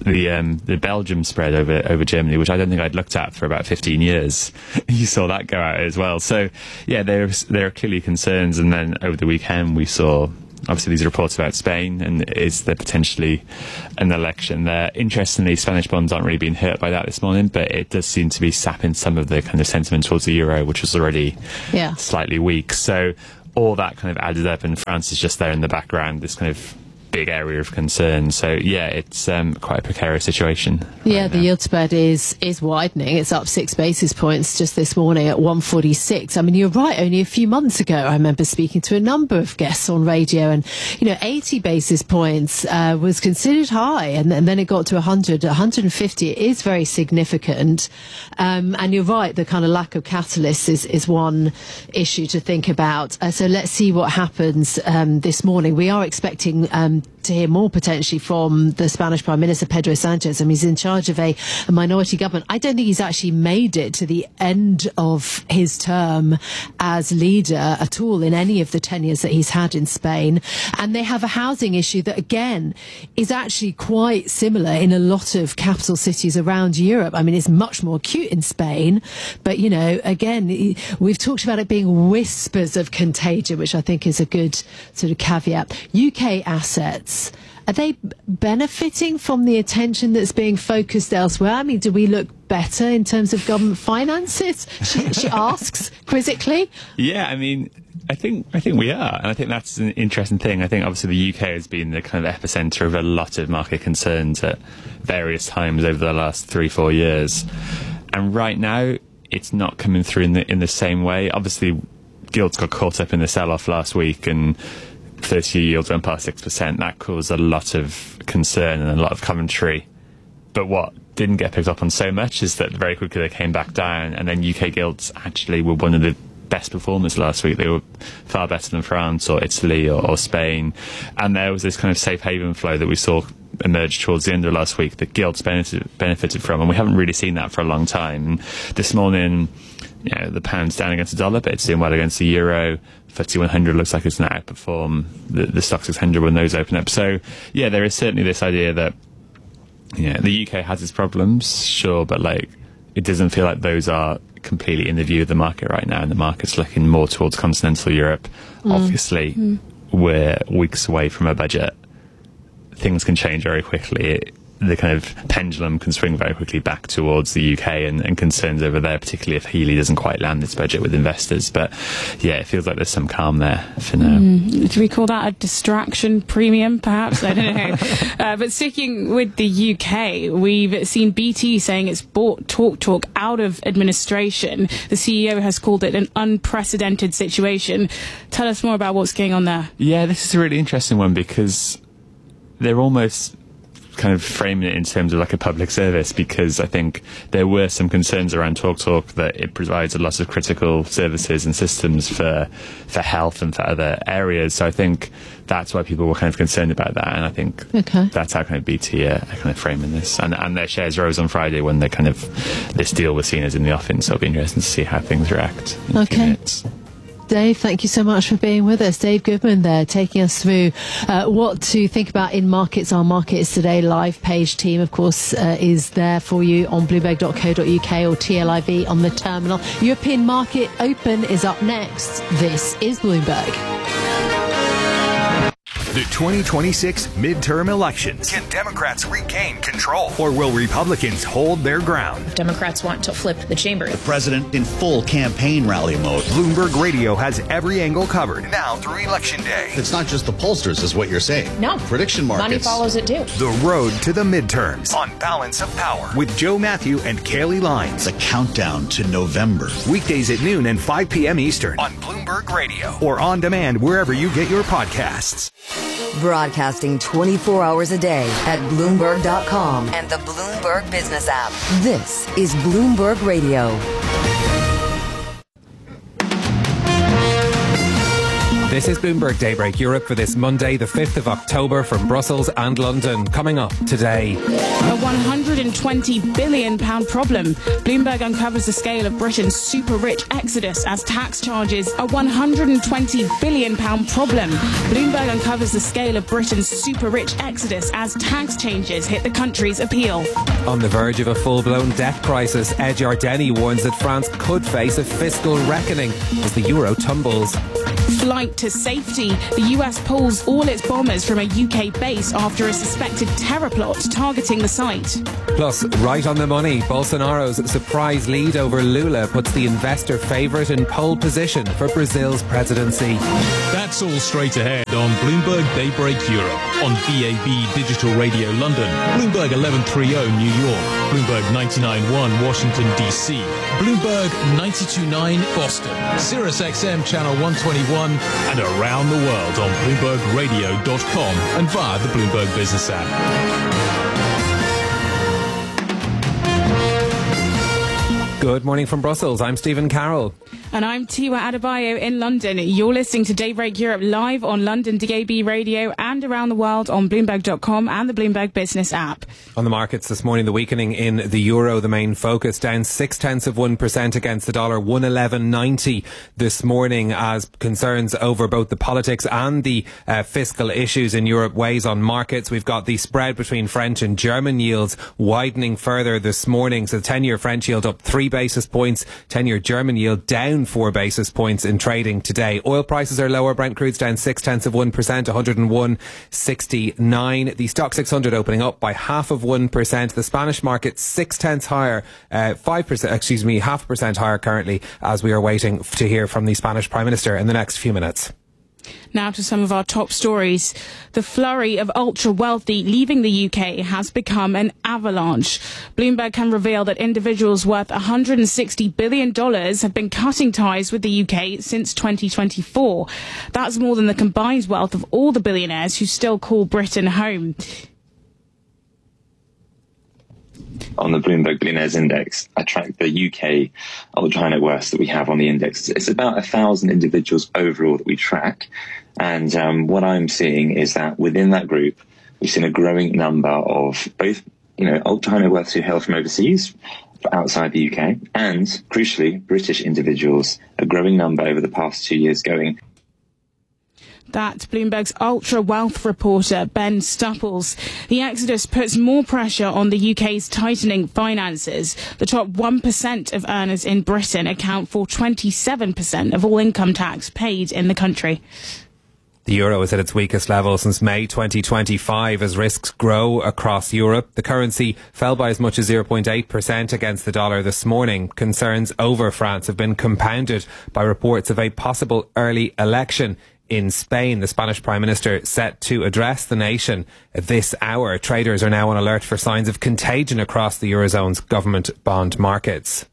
S35: the Belgium spread over Germany, which I don't think I'd looked at for about 15 years. You saw that go out as well. So yeah, there are clearly concerns. And then over the weekend we saw obviously these reports about Spain, and is there potentially an election there? Interestingly, Spanish bonds aren't really being hurt by that this morning, but it does seem to be sapping some of the kind of sentiment towards the euro, which was already slightly weak. So all that kind of added up, and France is just there in the background, this kind of big area of concern. So yeah, it's quite a precarious situation.
S3: Yeah, the yield spread is widening. It's up 6 basis points just this morning at 146. I mean, you're right. Only a few months ago, I remember speaking to a number of guests on radio, and 80 basis points was considered high, and then it got to 100, 150. It is very significant. And you're right. The kind of lack of catalyst is one issue to think about. So let's see what happens this morning. We are expecting to hear more potentially from the Spanish Prime Minister, Pedro Sanchez. I mean, he's in charge of a minority government. I don't think he's actually made it to the end of his term as leader at all in any of the tenures that he's had in Spain. And they have a housing issue that, again, is actually quite similar in a lot of capital cities around Europe. I mean, it's much more acute in Spain. But, again, we've talked about it being whispers of contagion, which I think is a good sort of caveat. UK assets, are they benefiting from the attention that's being focused elsewhere? I mean, do we look better in terms of government finances? She asks quizzically.
S35: Yeah, I mean, I think we are, and I think that's an interesting thing. I think obviously the UK has been the kind of epicenter of a lot of market concerns at various times over the last 3-4 years, and right now it's not coming through in the same way. Obviously, gilts got caught up in the sell-off last week, and 30-year yields went past 6%. That caused a lot of concern and a lot of commentary. But what didn't get picked up on so much is that very quickly they came back down, and then UK gilts actually were one of the best performers last week. They were far better than France or Italy or Spain. And there was this kind of safe haven flow that we saw emerge towards the end of last week that gilts benefited from, and we haven't really seen that for a long time. And this morning, the pound's down against the dollar, but it's doing well against the euro. FTSE 100 looks like it's going to outperform the Stoxx 600 when those open up. So, yeah, there is certainly this idea that the UK has its problems, sure, but it doesn't feel like those are completely in the view of the market right now, and the market's looking more towards continental Europe. Obviously, we're weeks away from a budget. Things can change very quickly. The kind of pendulum can swing very quickly back towards the UK and concerns over there, particularly if Healey doesn't quite land this budget with investors. But yeah, it feels like there's some calm there for now.
S2: Do we call that a distraction premium, perhaps? I don't know. But sticking with the UK, we've seen BT saying it's bought TalkTalk out of administration. The CEO has called it an unprecedented situation. Tell us more about what's going on there.
S35: Yeah, this is a really interesting one because they're almost kind of framing it in terms of like a public service, because I think there were some concerns around TalkTalk that it provides a lot of critical services and systems for health and for other areas. So I think that's why people were kind of concerned about that, and I think that's how kind of BT are kind of framing this. And their shares rose on Friday when this deal was seen as in the offing, so it'll be interesting to see how things react in a few minutes.
S3: Dave, thank you so much for being with us. Dave Goodman there, taking us through what to think about in markets. Our Markets Today live page team, of course, is there for you on bloomberg.co.uk or TLIV on the terminal. European Market Open is up next. This is Bloomberg.
S13: The 2026 midterm elections. Can Democrats regain control, or will Republicans hold their ground?
S1: Democrats want to flip the chamber.
S8: The president in full campaign rally mode.
S13: Bloomberg Radio has every angle covered now through Election Day.
S8: It's not just the pollsters, is what you're saying.
S1: No.
S8: Prediction markets.
S1: Money follows it too.
S13: The road to the midterms on Balance of Power with Joe Matthew and Kaylee Lines.
S8: The countdown to November.
S13: Weekdays at noon and 5 p.m. Eastern on Bloomberg Radio or on demand wherever you get your podcasts.
S5: Broadcasting 24 hours a day at Bloomberg.com and the Bloomberg Business app. This is Bloomberg Radio.
S4: This is Bloomberg Daybreak Europe for this Monday, the 5th of October from Brussels and London. Coming up today.
S2: A £120 billion problem. Bloomberg uncovers the scale of Britain's super-rich exodus as tax charges. A £120 billion problem. Bloomberg uncovers the scale of Britain's super-rich exodus as tax changes hit the country's appeal.
S4: On the verge of a full-blown debt crisis, Ed Yardeni warns that France could face a fiscal reckoning as the euro tumbles.
S2: Flight to safety. The US pulls all its bombers from a UK base after a suspected terror plot targeting the site.
S4: Plus, right on the money, Bolsonaro's surprise lead over Lula puts the investor favourite in pole position for Brazil's presidency.
S34: That's all straight ahead on Bloomberg Daybreak Europe, on DAB Digital Radio London, Bloomberg 1130 New York, Bloomberg 99.1 Washington DC, Bloomberg 92.9 Boston, Sirius XM Channel 121, and around the world on BloombergRadio.com and via the Bloomberg Business app.
S4: Good morning from Brussels. I'm Stephen Carroll.
S2: And I'm Tiwa Adebayo in London. You're listening to Daybreak Europe live on London DAB Radio and around the world on Bloomberg.com and the Bloomberg Business app.
S4: On the markets this morning, the weakening in the euro, the main focus, down 0.6% against the dollar, 111.90 this morning, as concerns over both the politics and the fiscal issues in Europe weighs on markets. We've got the spread between French and German yields widening further this morning. So the 10-year French yield up 3 basis points, 10-year German yield down 4 basis points in trading today. Oil prices are lower. Brent crude's down 0.6%, 101.69. The Stock 600 opening up by 0.5%. The Spanish market 0.6 higher, 0.5% higher currently, as we are waiting to hear from the Spanish Prime Minister in the next few minutes.
S2: Now to some of our top stories. The flurry of ultra-wealthy leaving the UK has become an avalanche. Bloomberg can reveal that individuals worth $160 billion have been cutting ties with the UK since 2024. That's more than the combined wealth of all the billionaires who still call Britain home.
S6: On the Bloomberg Billionaires Index, I track the UK ultra high net worth that we have on the index. It's about 1,000 individuals overall that we track. And what I'm seeing is that within that group, we've seen a growing number of both, ultra high net worths who hail from overseas, outside the UK, and crucially, British individuals, a growing number over the past 2 years going.
S2: That's Bloomberg's ultra-wealth reporter, Ben Stupples. The exodus puts more pressure on the UK's tightening finances. The top 1% of earners in Britain account for 27% of all income tax paid in the country.
S4: The euro is at its weakest level since May 2025 as risks grow across Europe. The currency fell by as much as 0.8% against the dollar this morning. Concerns over France have been compounded by reports of a possible early election in Spain. The Spanish Prime Minister set to address the nation this hour. Traders are now on alert for signs of contagion across the Eurozone's government bond markets.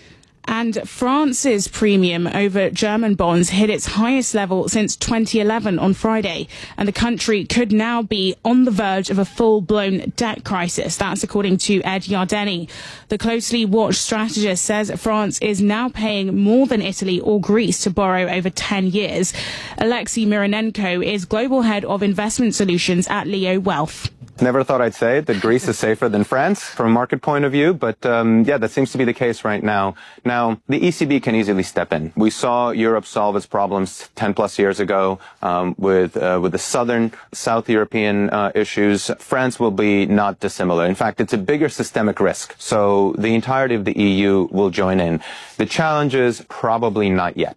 S2: And France's premium over German bonds hit its highest level since 2011 on Friday, and the country could now be on the verge of a full-blown debt crisis. That's according to Ed Yardeni. The closely watched strategist says France is now paying more than Italy or Greece to borrow over 10 years. Alexei Mironenko is global head of investment solutions at Leo Wealth.
S7: Never thought I'd say it, that Greece is safer than France from a market point of view, but that seems to be the case right now. Now, the ECB can easily step in. We saw Europe solve its problems 10 plus years ago with the South European issues. France will be not dissimilar. In fact, it's a bigger systemic risk, so the entirety of the EU will join in. The challenge is probably not yet.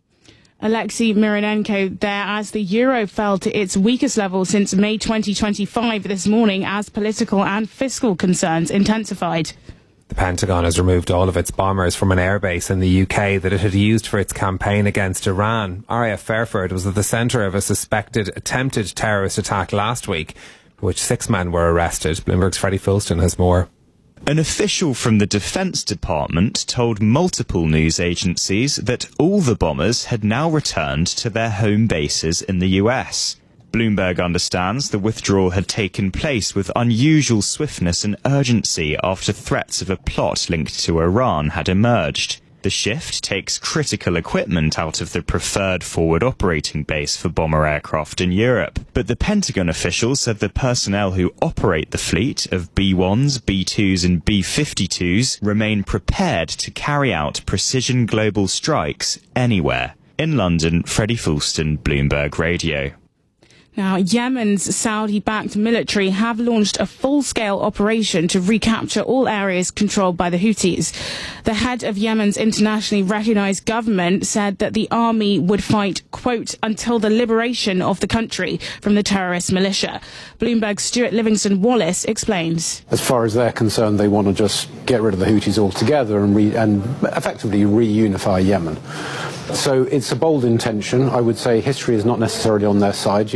S2: Alexei Mironenko there as the euro fell to its weakest level since May 2025 this morning as political and fiscal concerns intensified.
S4: The Pentagon has removed all of its bombers from an airbase in the UK that it had used for its campaign against Iran. RAF Fairford was at the centre of a suspected attempted terrorist attack last week, for which 6 men were arrested. Bloomberg's Freddie Fulston has more.
S12: An official from the Defence Department told multiple news agencies that all the bombers had now returned to their home bases in the US. Bloomberg understands the withdrawal had taken place with unusual swiftness and urgency after threats of a plot linked to Iran had emerged. The shift takes critical equipment out of the preferred forward operating base for bomber aircraft in Europe. But the Pentagon officials said the personnel who operate the fleet of B-1s, B-2s and B-52s remain prepared to carry out precision global strikes anywhere. In London, Freddie Fulston, Bloomberg Radio.
S2: Now, Yemen's Saudi-backed military have launched a full-scale operation to recapture all areas controlled by the Houthis. The head of Yemen's internationally recognized government said that the army would fight, quote, until the liberation of the country from the terrorist militia. Bloomberg's Stuart Livingston-Wallace explains.
S9: As far as they're concerned, they want to just get rid of the Houthis altogether and effectively reunify Yemen. So it's a bold intention. I would say history is not necessarily on their side.